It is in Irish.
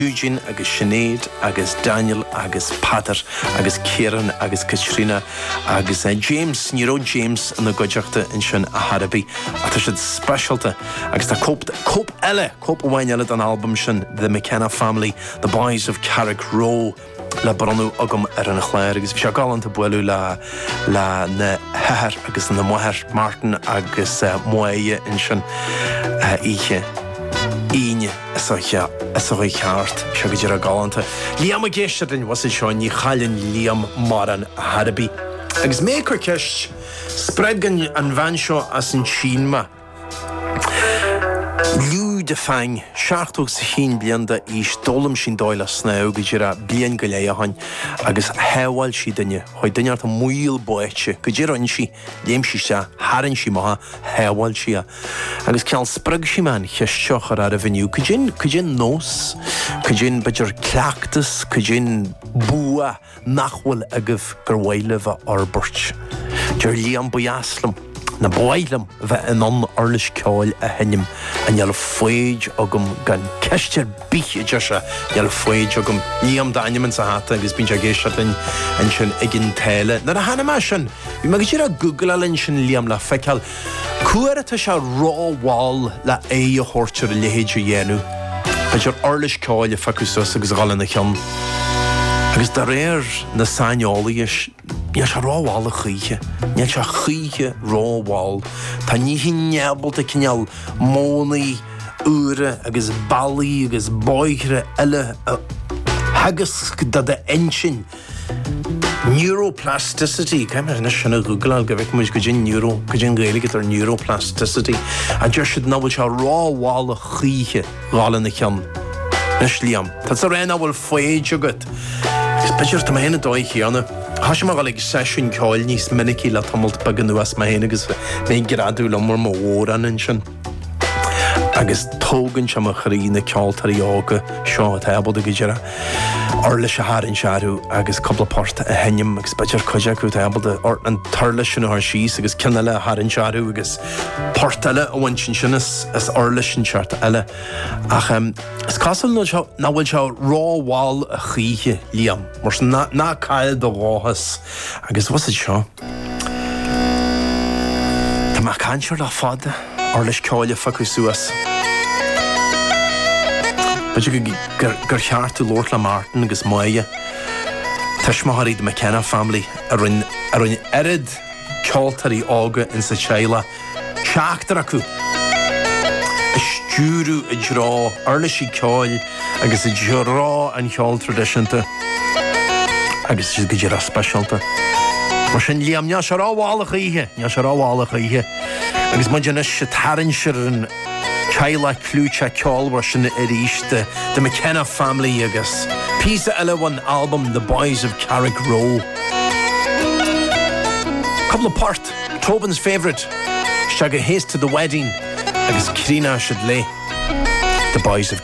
Eugene agus Sinead agus Daniel agus Peter agus Kieran agus Katrina agus James Nero James yn y goideachta yn sin a Harabi a ta sydd specialta agus ta cop wain ele dan album sin The McKenna Family, The Boys of Carrick Row le baranú agam yn y chléir agus fi galant a bwelw la na heher agus na moher Martin agus moeie yn sin ihe Íne is a cheart se go dtíar a galanta. Liam a géistearin was is seo ní chailinn Liam mar an Harabi. Agus mé chu ceist spreadgan an bhain seo as an Sín ma. Liú de fein, seachtúg sa chin blianda ís dólam sin dóile sná go dtíar a blian go léahain agus heáil si duine, chuid duine a múil boite go dtíar an si, léim si se, haran si maha, heáil si a. Agus ceall sprag si man cheisteach ar a viniu, cydyn nos, cydyn bydr clactus, cydyn bua nachhwyl agaf gyrwailaf a orbwrt. Dyr Liam Bwyaslam, na boilam fe yn on orlish cael a henim an yal fweid ogum gan cestier bych y jasha yal fweid ogum Liam Daniel yn sahata agus bin jageishat yn sy'n egin tele na da hana masyn fi mag a Google alyn sy'n Liam la fecal cwr at ysha raw wall la ei o hortur leheid y yenu byr orlish cael y ffacwsos agus galan y chion agus da na sanioli Níl se ráháil a chuige, níl se chuige ráháil. Tá ní hinneabal a cineal mónaí, úra, agus ballaí, agus bóithre eile hagus da ensin. Neuroplasticity, caiimar na sinna Google go bheith muid go djin gaeilge ar neuroplasticity. A dúir siad nábhail se ráháil a chuige gála na ceann. Nes Liam, tá sa réna bhfuil féid agad. Is beidir tá héna dói chéanna. Has ma galig session cael nís minici la tamalt bagan nuas ma hen agus me'n gradw la mor ma oran yn sin. Agus togan siam a chri na cael tar i oga sio at ebod y gydjera. Orla siahar yn siarw agus cobla port a henim agus beidir cojac wt ebod an tarla sin har sís agus cynnala har yn siarw agus portala o wan sin sinnas as orla sin siart ala. Ach as casal na wil siaw raw wall a chiche Liam. Mors na cael do rohas agus was it sio? Ta ma can siar la fada orla cael ffacw suas. Beidir gur cheartú Lord la Martin agus Moya Teis ma harid McKenna Family arun erid ceoltarí ága in sa Sheila Seachtar acu Stúrú a drá arlisí ceáil agus a drá an cheol traditionta agus is go a specialta Mar sin Liam ní se ráhála ihe agus ma dhéana se tarann siar Kaila Klucha Kjolwarshin Erishte, The McKenna Family agus. Pisa One album, The Boys of Carrick Row. Couple of part, Tobin's favourite, Shaga Haste to the Wedding, agus Krina Shadley, The Boys of